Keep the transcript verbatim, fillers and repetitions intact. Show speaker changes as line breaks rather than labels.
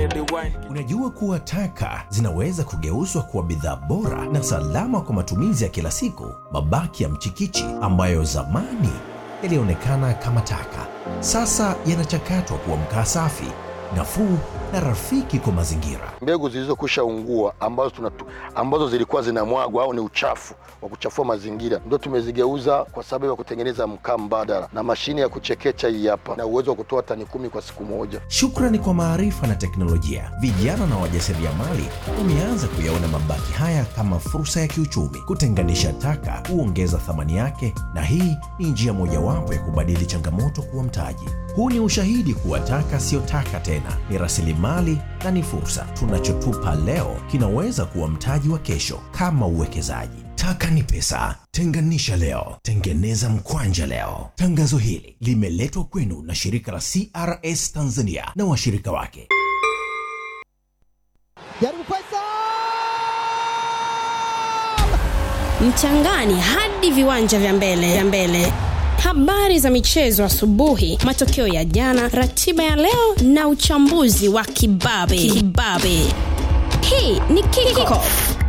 Unajua kuwa taka zinaweza kugeuzwa kuwa bidhaa bora na salama kwa matumizi ya kila siku? Mabaki ya mchikichi ambayo zamani yalionekana kama taka, sasa yanachakatwa kuwa mkaa safi, nafuu na rafiki kwa mazingira.
Mbegu zilizokwisha ungua ambazo tunatu, ambazo zilikuwa zinamwagwa au ni uchafu wa kuchafua mazingira, ndio tumezigeuza kwa sababu ya kutengeneza mkaa mbadala, na mashine ya kuchekecha hii hapa na uwezo wa kutoa tani kumi kwa siku moja.
Shukrani kwa maarifa na teknolojia, vijana na wajasiriamali wameanza kuyaona mabaki haya kama fursa ya kiuchumi. Kutenganisha taka huongeza thamani yake, na hii ni njia mojawapo ya kubadili changamoto kuwa mtaji. Huu ni ushahidi kuwa taka sio taka tena, ni rasilimali na ni fursa. Tunachotupa leo kinaweza kuwa mtaji wa kesho, kama uwekezaji. Taka ni pesa. Tenganisha leo, tengeneza mkwanja leo. Tangazo hili limeletwa kwenu na shirika la C R S Tanzania na washirika wake.
Jaribu Faisal!
Mchangani hadi viwanja vya mbele vya mbele. Habari za michezo asubuhi, matokeo ya jana, ratiba ya leo na uchambuzi wa kibabe. Kibabe. Hii ni Kickoff.